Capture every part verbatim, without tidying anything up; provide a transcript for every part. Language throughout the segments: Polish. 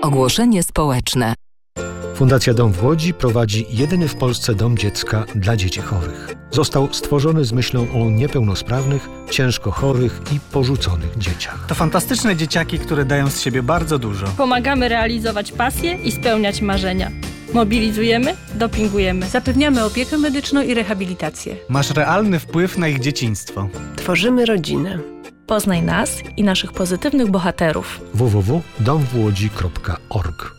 Ogłoszenie społeczne. Fundacja Dom w Łodzi prowadzi jedyny w Polsce dom dziecka dla dzieci chorych. Został stworzony z myślą o niepełnosprawnych, ciężko chorych i porzuconych dzieciach. To fantastyczne dzieciaki, które dają z siebie bardzo dużo. Pomagamy realizować pasje i spełniać marzenia. Mobilizujemy, dopingujemy. Zapewniamy opiekę medyczną i rehabilitację. Masz realny wpływ na ich dzieciństwo. Tworzymy rodzinę. Poznaj nas i naszych pozytywnych bohaterów. w w w kropka dom w łodzi kropka org.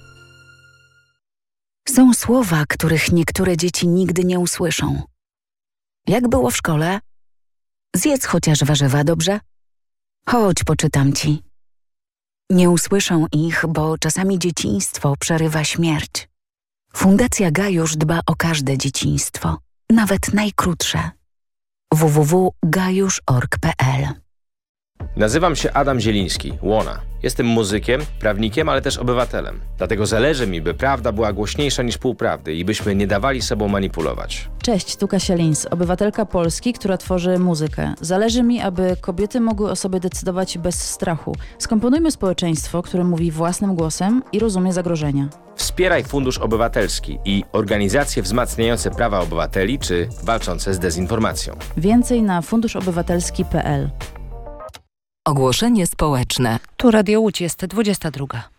Są słowa, których niektóre dzieci nigdy nie usłyszą. Jak było w szkole? Zjedz chociaż warzywa, dobrze? Chodź, poczytam ci. Nie usłyszą ich, bo czasami dzieciństwo przerywa śmierć. Fundacja Gajusz dba o każde dzieciństwo, nawet najkrótsze. w w w kropka gajusz kropka org kropka p l. Nazywam się Adam Zieliński, Łona. Jestem muzykiem, prawnikiem, ale też obywatelem. Dlatego zależy mi, by prawda była głośniejsza niż półprawdy i byśmy nie dawali sobą manipulować. Cześć, tu Kasia Lins, obywatelka Polski, która tworzy muzykę. Zależy mi, aby kobiety mogły o sobie decydować bez strachu. Skomponujmy społeczeństwo, które mówi własnym głosem i rozumie zagrożenia. Wspieraj Fundusz Obywatelski i organizacje wzmacniające prawa obywateli czy walczące z dezinformacją. Więcej na fundusz obywatelski kropka p l. Ogłoszenie społeczne. Tu Radio Łódź, jest dwudziesta druga.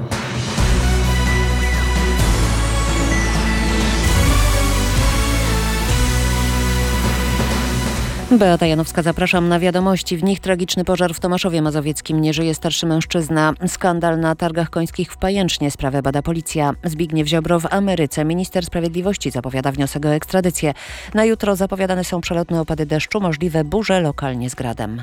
Beata Janowska, zapraszam na wiadomości. W nich tragiczny pożar w Tomaszowie Mazowieckim. Nie żyje starszy mężczyzna. Skandal na targach końskich w Pajęcznie. Sprawę bada policja. Zbigniew Ziobro w Ameryce. Minister Sprawiedliwości zapowiada wniosek o ekstradycję. Na jutro zapowiadane są przelotne opady deszczu, możliwe burze lokalnie z gradem.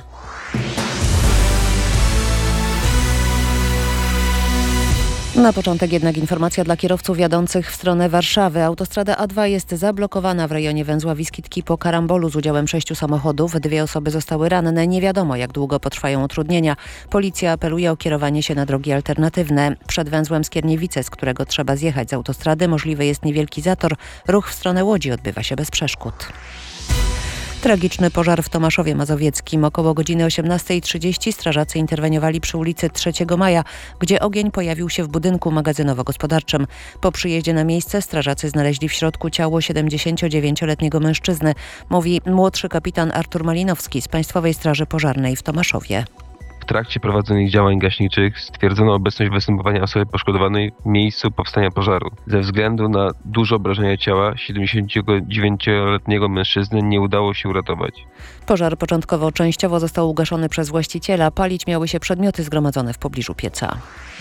Na początek jednak informacja dla kierowców jadących w stronę Warszawy. Autostrada A dwa jest zablokowana w rejonie węzła Wiskitki po karambolu z udziałem sześciu samochodów. Dwie osoby zostały ranne. Nie wiadomo, jak długo potrwają utrudnienia. Policja apeluje o kierowanie się na drogi alternatywne. Przed węzłem Skierniewice, z którego trzeba zjechać z autostrady, możliwy jest niewielki zator. Ruch w stronę Łodzi odbywa się bez przeszkód. Tragiczny pożar w Tomaszowie Mazowieckim. Około godziny osiemnastej trzydzieści strażacy interweniowali przy ulicy trzeciego maja, gdzie ogień pojawił się w budynku magazynowo-gospodarczym. Po przyjeździe na miejsce strażacy znaleźli w środku ciało siedemdziesięciodziewięcioletniego mężczyzny, mówi młodszy kapitan Artur Malinowski z Państwowej Straży Pożarnej w Tomaszowie. W trakcie prowadzonych działań gaśniczych stwierdzono obecność występowania osoby poszkodowanej w miejscu powstania pożaru. Ze względu na duże obrażenia ciała siedemdziesięciodziewięcioletniego mężczyzny nie udało się uratować. Pożar początkowo częściowo został ugaszony przez właściciela. Palić miały się przedmioty zgromadzone w pobliżu pieca.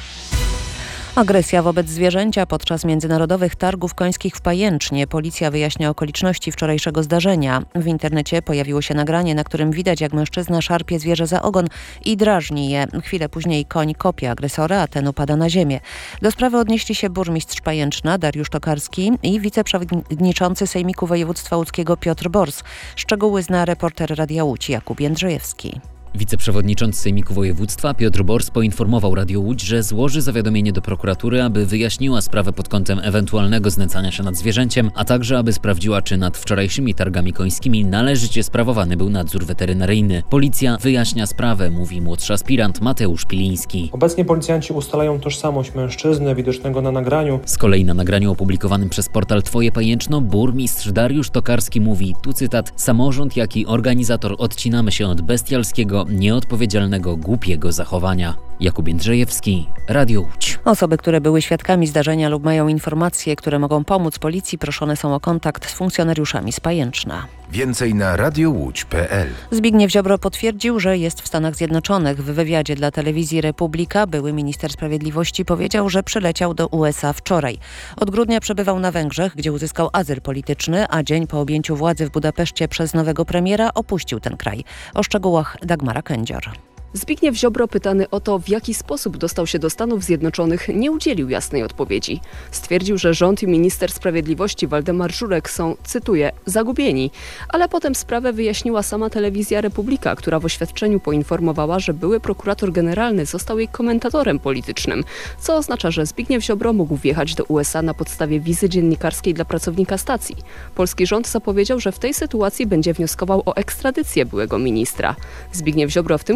Agresja wobec zwierzęcia podczas międzynarodowych targów końskich w Pajęcznie. Policja wyjaśnia okoliczności wczorajszego zdarzenia. W internecie pojawiło się nagranie, na którym widać, jak mężczyzna szarpie zwierzę za ogon i drażni je. Chwilę później koń kopie agresora, a ten upada na ziemię. Do sprawy odnieśli się burmistrz Pajęczna Dariusz Tokarski i wiceprzewodniczący Sejmiku Województwa Łódzkiego Piotr Bors. Szczegóły zna reporter Radia Łódź Jakub Jędrzejewski. Wiceprzewodniczący Sejmiku Województwa Piotr Bors poinformował Radio Łódź, że złoży zawiadomienie do prokuratury, aby wyjaśniła sprawę pod kątem ewentualnego znęcania się nad zwierzęciem, a także aby sprawdziła, czy nad wczorajszymi targami końskimi należycie sprawowany był nadzór weterynaryjny. Policja wyjaśnia sprawę, mówi młodszy aspirant Mateusz Piliński. Obecnie policjanci ustalają tożsamość mężczyzny widocznego na nagraniu. Z kolei na nagraniu opublikowanym przez portal Twoje Pajęczno burmistrz Dariusz Tokarski mówi, tu cytat, samorząd jak i organizator odcinamy się od bestialskiego, nieodpowiedzialnego, głupiego zachowania. Jakub Jędrzejewski, Radio Łódź. Osoby, które były świadkami zdarzenia lub mają informacje, które mogą pomóc policji, proszone są o kontakt z funkcjonariuszami z Pajęczna. Więcej na radiowódź kropka p l. Zbigniew Ziobro potwierdził, że jest w Stanach Zjednoczonych. W wywiadzie dla telewizji Republika były minister sprawiedliwości powiedział, że przyleciał do U S A wczoraj. Od grudnia przebywał na Węgrzech, gdzie uzyskał azyl polityczny, a dzień po objęciu władzy w Budapeszcie przez nowego premiera opuścił ten kraj. O szczegółach Dagmara Kędzior. Zbigniew Ziobro, pytany o to, w jaki sposób dostał się do Stanów Zjednoczonych, nie udzielił jasnej odpowiedzi. Stwierdził, że rząd i minister sprawiedliwości Waldemar Żurek są, cytuję, zagubieni. Ale potem sprawę wyjaśniła sama telewizja Republika, która w oświadczeniu poinformowała, że były prokurator generalny został jej komentatorem politycznym, co oznacza, że Zbigniew Ziobro mógł wjechać do U S A na podstawie wizy dziennikarskiej dla pracownika stacji. Polski rząd zapowiedział, że w tej sytuacji będzie wnioskował o ekstradycję byłego ministra. Zbigniew Ziobro w tym kontekście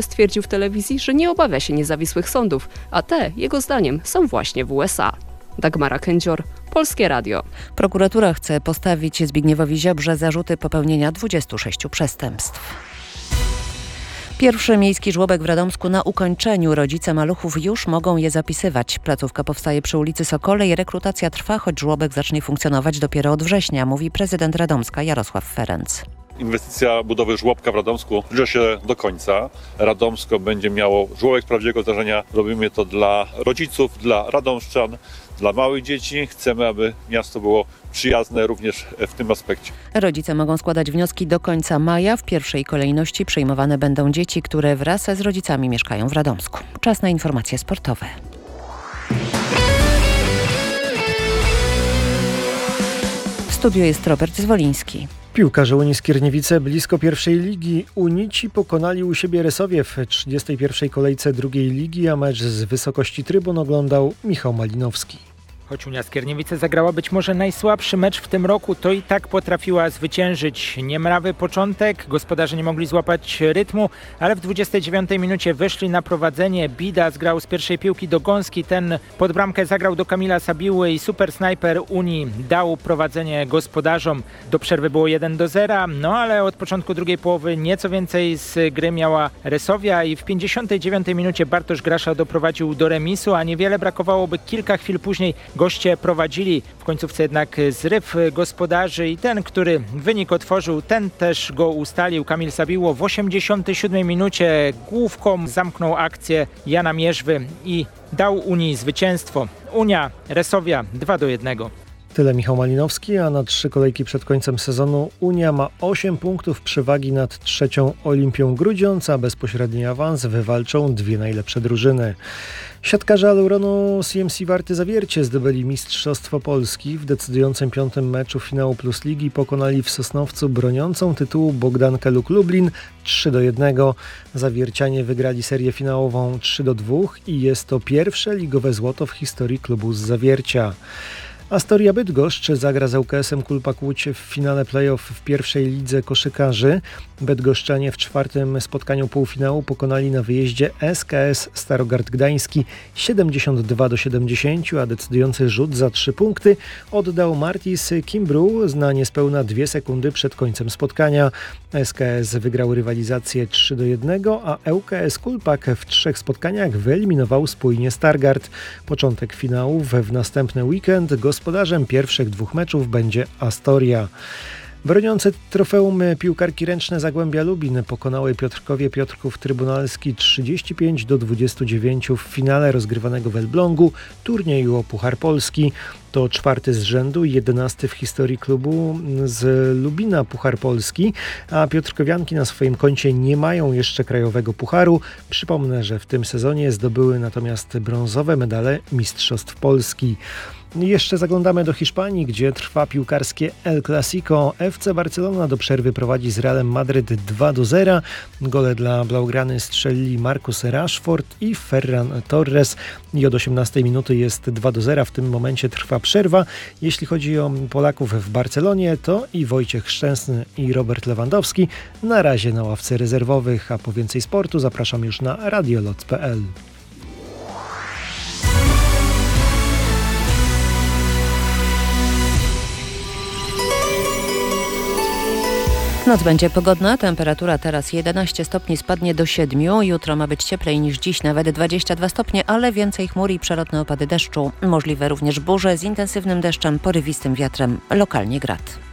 stwierdził w telewizji, że nie obawia się niezawisłych sądów, a te, jego zdaniem, są właśnie w U S A. Dagmara Kędzior, Polskie Radio. Prokuratura chce postawić Zbigniewowi Ziobrze zarzuty popełnienia dwudziestu sześciu przestępstw. Pierwszy miejski żłobek w Radomsku na ukończeniu. Rodzice maluchów już mogą je zapisywać. Placówka powstaje przy ulicy Sokolej. Rekrutacja trwa, choć żłobek zacznie funkcjonować dopiero od września, mówi prezydent Radomska Jarosław Ferenc. Inwestycja budowy żłobka w Radomsku zbliża się do końca. Radomsko będzie miało żłobek prawdziwego zdarzenia. Robimy to dla rodziców, dla radomszczan, dla małych dzieci. Chcemy, aby miasto było przyjazne również w tym aspekcie. Rodzice mogą składać wnioski do końca maja. W pierwszej kolejności przyjmowane będą dzieci, które wraz z rodzicami mieszkają w Radomsku. Czas na informacje sportowe. W studiu jest Robert Zwoliński. Piłkarze Unii Skierniewice blisko pierwszej ligi. Unici pokonali u siebie Resowiew w trzydziestej pierwszej kolejce drugiej ligi, a mecz z wysokości trybun oglądał Michał Malinowski. Choć Unia Skierniewice zagrała być może najsłabszy mecz w tym roku, to i tak potrafiła zwyciężyć. Niemrawy początek, gospodarze nie mogli złapać rytmu, ale w dwudziestej dziewiątej minucie wyszli na prowadzenie. Bida zgrał z pierwszej piłki do Gąski, ten pod bramkę zagrał do Kamila Sabiły i super snajper Unii dał prowadzenie gospodarzom. Do przerwy było jeden do zera, no ale od początku drugiej połowy nieco więcej z gry miała Resowia i w pięćdziesiątej dziewiątej minucie Bartosz Grasza doprowadził do remisu, a niewiele brakowało, by kilka chwil później goście prowadzili. W końcówce jednak zryw gospodarzy i ten, który wynik otworzył, ten też go ustalił. Kamil Sabiło w osiemdziesiątej siódmej minucie główką zamknął akcję Jana Mierzwy i dał Unii zwycięstwo. Unia, Resowia dwa do jednego. Tyle Michał Malinowski, a na trzy kolejki przed końcem sezonu Unia ma osiem punktów przewagi nad trzecią Olimpią Grudziądz, a bezpośredni awans wywalczą dwie najlepsze drużyny. Siatkarze Aluronów C M C Warty Zawiercie zdobyli Mistrzostwo Polski. W decydującym piątym meczu finału Plus Ligi pokonali w Sosnowcu broniącą tytułu Bogdankę Luk Lublin trzy do jednego. Zawiercianie wygrali serię finałową trzy do dwóch i jest to pierwsze ligowe złoto w historii klubu z Zawiercia. Astoria Bydgoszcz zagra z ŁKS-em Kulpak Łódź w finale play-off w pierwszej lidze koszykarzy. Bydgoszczanie w czwartym spotkaniu półfinału pokonali na wyjeździe S K S Starogard Gdański siedemdziesiąt dwa do siedemdziesięciu, a decydujący rzut za trzy punkty oddał Martis Kimbru na niespełna dwie sekundy przed końcem spotkania. S K S wygrał rywalizację trzy do jednego, a ŁKS Kulpak w trzech spotkaniach wyeliminował spójnie Stargard. Początek finałów w następny weekend. Gospodarzem pierwszych dwóch meczów będzie Astoria. Broniące trofeum piłkarki ręczne Zagłębia Lubin pokonały Piotrkowie Piotrków Trybunalski trzydzieści pięć do dwudziestu dziewięciu w finale rozgrywanego w Elblągu turnieju o Puchar Polski. To czwarty z rzędu i jedenasty w historii klubu z Lubina Puchar Polski, a Piotrkowianki na swoim koncie nie mają jeszcze krajowego pucharu. Przypomnę, że w tym sezonie zdobyły natomiast brązowe medale Mistrzostw Polski. Jeszcze zaglądamy do Hiszpanii, gdzie trwa piłkarskie El Clasico. F C Barcelona do przerwy prowadzi z Realem Madryt dwa do zera. Gole dla Blaugrany strzelili Marcus Rashford i Ferran Torres. I od osiemnastej minuty jest dwa do zera. W tym momencie trwa przerwa. Jeśli chodzi o Polaków w Barcelonie, to i Wojciech Szczęsny i Robert Lewandowski na razie na ławce rezerwowych. A po więcej sportu zapraszam już na radiolot kropka p l. Noc będzie pogodna, temperatura teraz jedenaście stopni, spadnie do siedmiu. Jutro ma być cieplej niż dziś, nawet dwadzieścia dwa stopnie, ale więcej chmur i przelotne opady deszczu. Możliwe również burze z intensywnym deszczem, porywistym wiatrem, lokalnie grad.